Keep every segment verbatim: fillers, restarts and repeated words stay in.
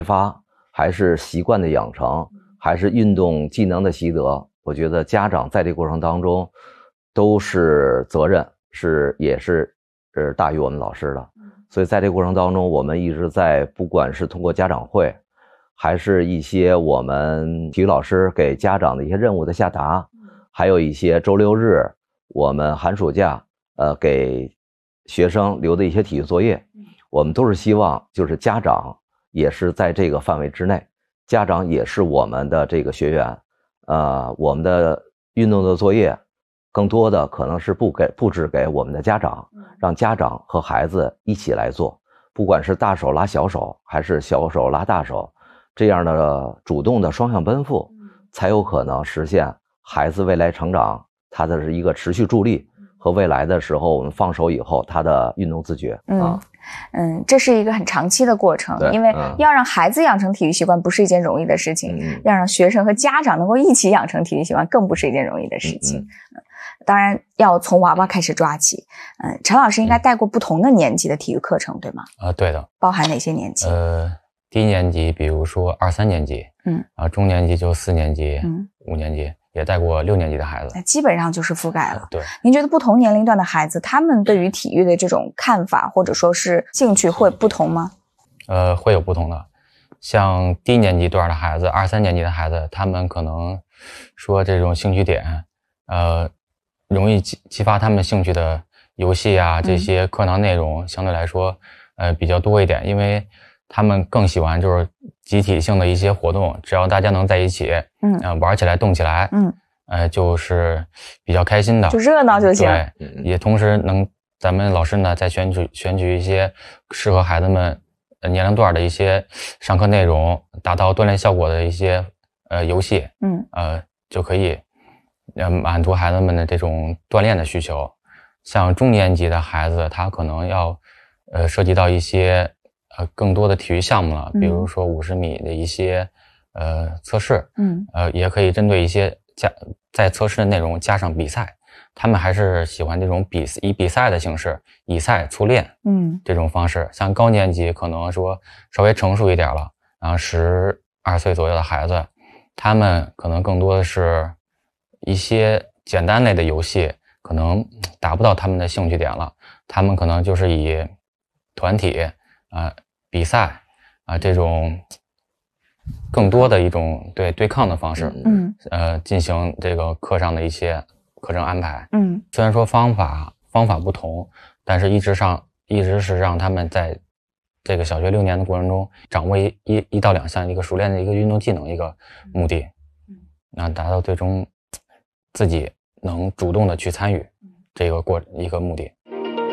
发，还是习惯的养成，还是运动技能的习得，我觉得家长在这个过程当中都是责任，是也是是大于我们老师的。所以在这个过程当中，我们一直在，不管是通过家长会，还是一些我们体育老师给家长的一些任务的下达，还有一些周六日我们寒暑假呃给学生留的一些体育作业，我们都是希望就是家长也是在这个范围之内，家长也是我们的这个学员，呃，我们的运动的作业更多的可能是布给布置给我们的家长，让家长和孩子一起来做，不管是大手拉小手，还是小手拉大手，这样的主动的双向奔赴，才有可能实现孩子未来成长他的是一个持续助力，和未来的时候我们放手以后他的运动自觉。 嗯、 啊嗯，这是一个很长期的过程，因为要让孩子养成体育习惯不是一件容易的事情， 嗯、 要让学生和家长能够一起养成体育习惯更不是一件容易的事情。 嗯嗯当然要从娃娃开始抓起。嗯，陈老师应该带过不同的年级的体育课程，对吗？ 啊、呃，对的。 包含哪些年级？ 呃，低年级，比如说二三年级， 嗯， 啊，中年级就四年级， 嗯， 五年级也带过六年级的孩子， 那基本上就是覆盖了。 呃、对， 您觉得不同年龄段的孩子，他们对于体育的这种看法或者说是兴趣会不同吗？ 呃，会有不同的。像低年级段的孩子，二三年级的孩子，他们可能说这种兴趣点，呃。容易激激发他们兴趣的游戏啊，这些课堂内容相对来说，呃，比较多一点，因为他们更喜欢就是集体性的一些活动，只要大家能在一起，嗯、呃，玩起来、动起来，嗯，呃，就是比较开心的， 就热闹就行。 对，也同时能咱们老师呢再选取选取一些适合孩子们年龄段的一些上课内容，达到锻炼效果的一些呃游戏，嗯，呃，就可以。呃，满足孩子们的这种锻炼的需求。像中年级的孩子，他可能要呃涉及到一些呃更多的体育项目了，比如说五十米的一些呃测试，嗯，呃也可以针对一些加在测试的内容加上比赛。他们还是喜欢这种比以比赛的形式，以赛促练，嗯，这种方式。像高年级可能说稍微成熟一点了，然后十二岁左右的孩子，他们可能更多的是一些简单类的游戏可能达不到他们的兴趣点了，他们可能就是以团体啊、呃、比赛啊、呃、这种更多的一种对对抗的方式，嗯，呃进行这个课上的一些课程安排，嗯，虽然说方法方法不同，但是一直上一直是让他们在这个小学六年的过程中掌握一一一到两项一个熟练的一个运动技能一个目的，嗯，那达到最终自己能主动的去参与这个过一个目的。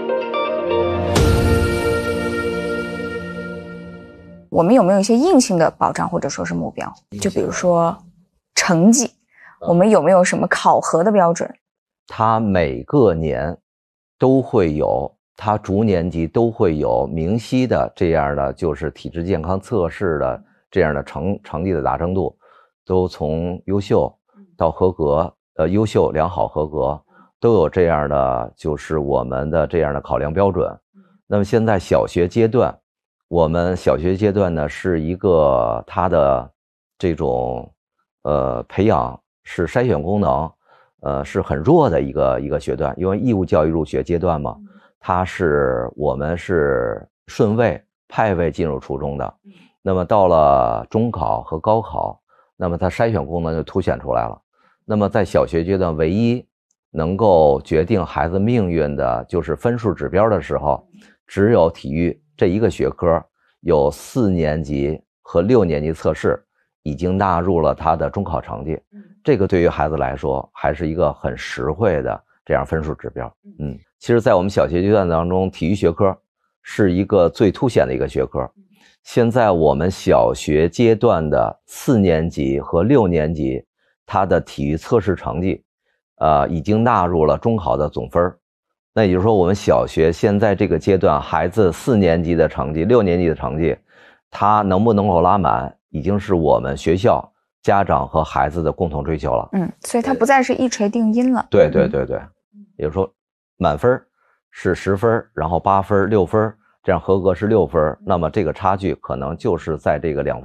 我们有没有一些硬性的保障或者说是目标？就比如说成绩，我们有没有什么考核的标准？ 他每个年都会有，他逐年级都会有明晰的这样的就是体质健康测试的这样的成成绩的达成度，都从优秀到合格。呃，优秀、良好、合格都有这样的，就是我们的这样的考量标准。那么现在小学阶段，我们小学阶段呢是一个它的这种呃培养是筛选功能，呃是很弱的一个一个学段，因为义务教育入学阶段嘛，它是我们是顺位派位进入初中的。那么到了中考和高考，那么它筛选功能就凸显出来了。那么在小学阶段，唯一能够决定孩子命运的就是分数指标的时候，只有体育这一个学科，有四年级和六年级测试已经纳入了他的中考成绩，这个对于孩子来说还是一个很实惠的这样分数指标。嗯，其实在我们小学阶段当中，体育学科是一个最凸显的一个学科。现在我们小学阶段的四年级和六年级他的体育测试成绩，呃，已经纳入了中考的总分。那也就是说，我们小学现在这个阶段，孩子四年级的成绩、六年级的成绩，他能不能够拉满，已经是我们学校、家长和孩子的共同追求了。 嗯，所以它不再是一锤定音了。 对对对对，也就是说，满分是十分，然后八分、六分，这样合格是六分，那么这个差距可能就是在这个两分。